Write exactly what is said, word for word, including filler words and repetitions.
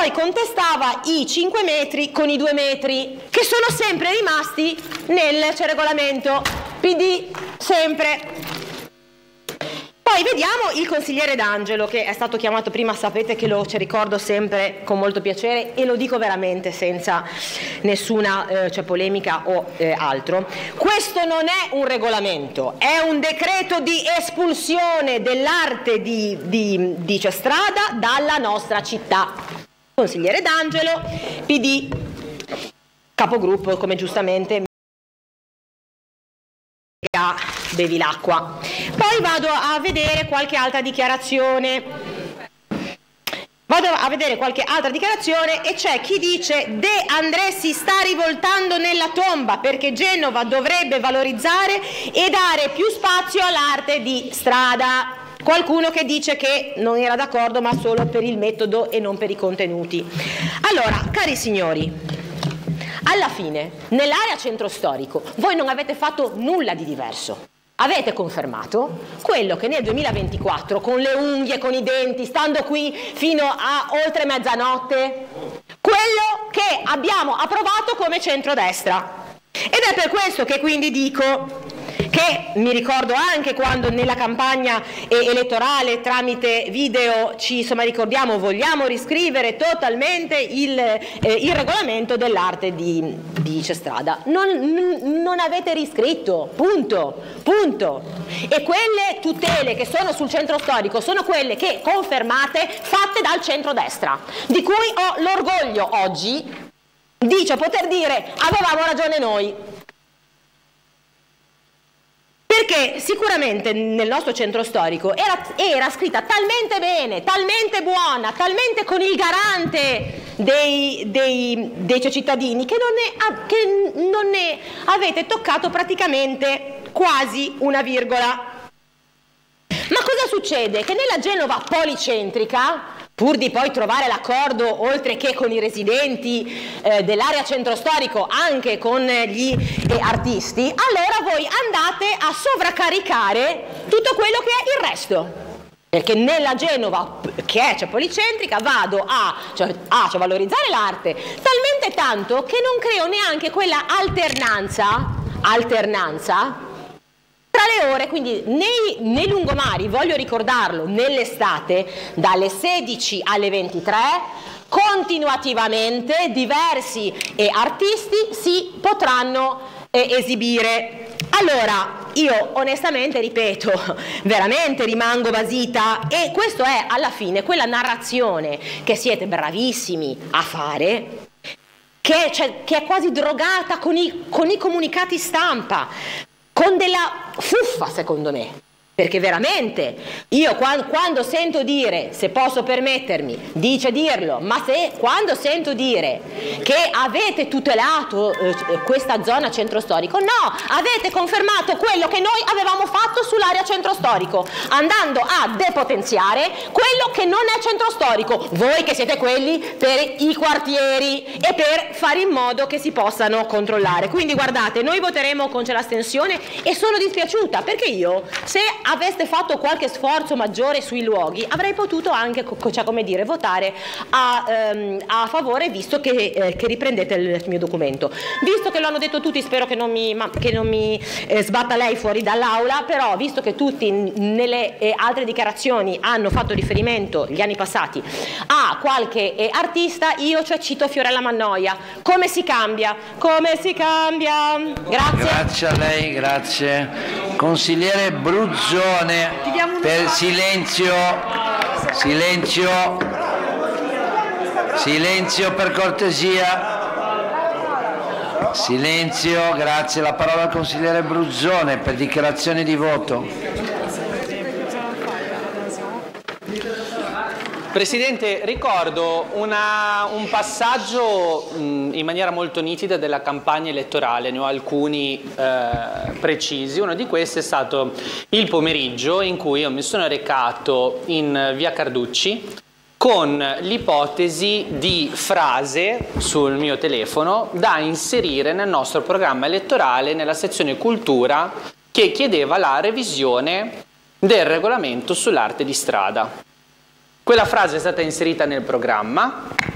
poi contestava i cinque metri con i due metri, che sono sempre rimasti nel cioè, regolamento P D, sempre. Poi vediamo il consigliere D'Angelo, che è stato chiamato prima, sapete che lo ci ricordo sempre con molto piacere e lo dico veramente senza nessuna eh, cioè polemica o eh, altro. Questo non è un regolamento, è un decreto di espulsione dell'arte di, di, di Cestrada dalla nostra città. Consigliere D'Angelo, P D, capogruppo, come giustamente bevi l'acqua. Poi vado a vedere qualche altra dichiarazione. Vado a vedere qualche altra dichiarazione e c'è chi dice De André si sta rivoltando nella tomba perché Genova dovrebbe valorizzare e dare più spazio all'arte di strada. Qualcuno che dice che non era d'accordo ma solo per il metodo e non per i contenuti. Allora, cari signori, alla fine, nell'area centro storico, voi non avete fatto nulla di diverso. Avete confermato quello che nel duemilaventiquattro, con le unghie, con i denti, stando qui fino a oltre mezzanotte, quello che abbiamo approvato come centrodestra. Ed è per questo che quindi dico che mi ricordo anche quando nella campagna elettorale tramite video ci insomma ricordiamo vogliamo riscrivere totalmente il, eh, il regolamento dell'arte di, di Cestrada. Non, non avete riscritto, punto, punto. E quelle tutele che sono sul centro storico sono quelle che confermate fatte dal centrodestra, di cui ho l'orgoglio oggi di cioè, poter dire avevamo ragione noi. Perché sicuramente nel nostro centro storico era, era scritta talmente bene, talmente buona, talmente con il garante dei, dei, dei cittadini che non, ne, che non ne avete toccato praticamente quasi una virgola. Ma cosa succede? Che nella Genova policentrica, pur di poi trovare l'accordo oltre che con i residenti eh, dell'area centro storico anche con gli eh, artisti, allora voi andate a sovraccaricare tutto quello che è il resto. Perché nella Genova, che è cioè, policentrica, vado a, cioè, a cioè, valorizzare l'arte talmente tanto che non creo neanche quella alternanza, alternanza tra le ore, quindi nei, nei lungomari, voglio ricordarlo, nell'estate, dalle sedici alle ventitré, continuativamente diversi eh, artisti si potranno eh, esibire. Allora, io onestamente, ripeto, veramente rimango basita e questo è alla fine quella narrazione che siete bravissimi a fare, che, cioè, che è quasi drogata con i, con i comunicati stampa, con della fuffa secondo me, perché veramente io quando, quando sento dire, se posso permettermi, dice dirlo, ma se quando sento dire che avete tutelato eh, questa zona centro storico, no, avete confermato quello che noi avevamo fatto sull'area centro storico, andando a depotenziare quello che non è centro storico, voi che siete quelli per i quartieri e per fare in modo che si possano controllare. Quindi guardate, noi voteremo con l'astensione e sono dispiaciuta perché io, se aveste fatto qualche sforzo maggiore sui luoghi, avrei potuto anche, cioè, come dire, votare a, ehm, a favore, visto che, eh, che riprendete il mio documento. Visto che lo hanno detto tutti, spero che non mi, ma, che non mi eh, sbatta lei fuori dall'aula, però visto che tutti nelle eh, altre dichiarazioni hanno fatto riferimento gli anni passati a qualche eh, artista, io cioè cito Fiorella Mannoia. Come si cambia? Come si cambia? Grazie. Grazie a lei, grazie. Consigliere Bruzzo, per silenzio, silenzio, silenzio per cortesia, silenzio, grazie. La parola al consigliere Bruzzone per dichiarazione di voto. Presidente, ricordo una, un passaggio mh, in maniera molto nitida della campagna elettorale, ne ho alcuni eh, precisi. Uno di questi è stato il pomeriggio in cui io mi sono recato in via Carducci con l'ipotesi di frase sul mio telefono da inserire nel nostro programma elettorale nella sezione cultura che chiedeva la revisione del regolamento sull'arte di strada. Quella frase è stata inserita nel programma